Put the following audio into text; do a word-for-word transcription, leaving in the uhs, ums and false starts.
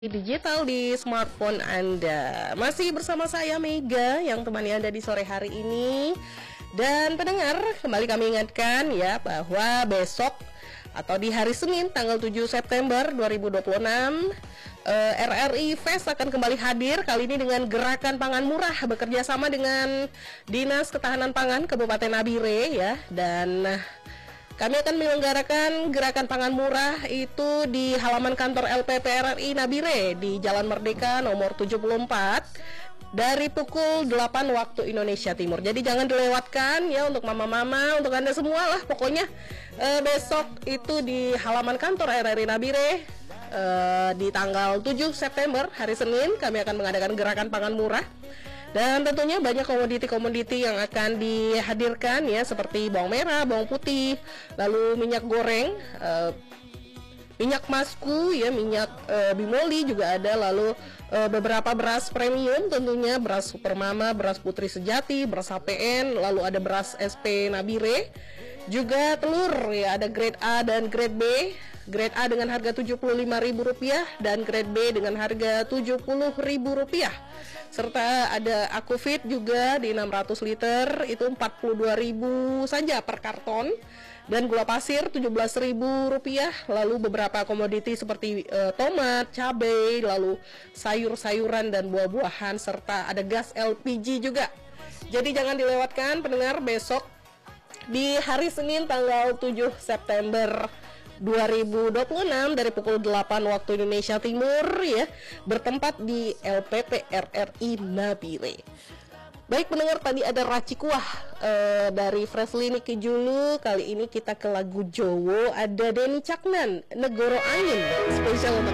Digital di smartphone Anda. Masih bersama saya Mega yang temani Anda di sore hari ini. Dan pendengar, kembali kami ingatkan ya bahwa besok atau di hari Senin tanggal tujuh September dua ribu dua puluh enam eh, R R I Fest akan kembali hadir, kali ini dengan Gerakan Pangan Murah bekerja sama dengan Dinas Ketahanan Pangan Kabupaten Nabire ya. Dan kami akan menyelenggarakan Gerakan Pangan Murah itu di halaman kantor L P P R R I Nabire di Jalan Merdeka nomor tujuh puluh empat dari pukul delapan waktu Indonesia Timur. Jadi jangan dilewatkan ya untuk mama-mama, untuk Anda semua lah pokoknya. eh, besok itu di halaman kantor R R I Nabire eh, di tanggal tujuh September hari Senin kami akan mengadakan Gerakan Pangan Murah. Dan tentunya banyak komoditi-komoditi yang akan dihadirkan ya, seperti bawang merah, bawang putih, lalu minyak goreng, uh, minyak masku ya, minyak uh, bimoli juga ada, lalu uh, beberapa beras premium tentunya, beras Super Mama, beras Putri Sejati, beras H P N, lalu ada beras S P Nabire, juga telur ya, ada grade A dan grade B. Grade A dengan harga tujuh puluh lima ribu rupiah dan grade B dengan harga tujuh puluh ribu rupiah. Serta ada Aquafit juga di enam ratus liter itu empat puluh dua ribu saja per karton, dan gula pasir tujuh belas ribu rupiah. Lalu beberapa komoditi seperti e, tomat, cabai, lalu sayur-sayuran dan buah-buahan, serta ada gas L P G juga. Jadi jangan dilewatkan pendengar, besok di hari Senin tanggal tujuh September dua ribu dua puluh enam dari pukul delapan waktu Indonesia Timur ya, bertempat di L P P R R I Nabire. Baik pendengar, tadi ada Raci Kuah uh, dari Freshly Niki Julu. Kali ini kita ke lagu Jowo, ada Denny Caknan, Negoro Angin, spesial untuk